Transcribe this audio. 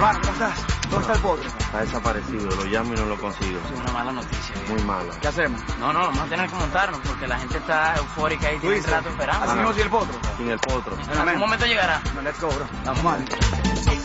Hermano, ¿cómo estás? ¿Dónde está el potro? Está desaparecido, lo llamo y no lo consigo. Es una mala noticia. Muy mala. ¿Qué hacemos? No, vamos a tener que montarnos porque la gente está eufórica y tiene un rato esperando. ¿Así mismo sin el potro? Sin el potro. En algún momento llegará. No, let's go, bro. Vamos, man.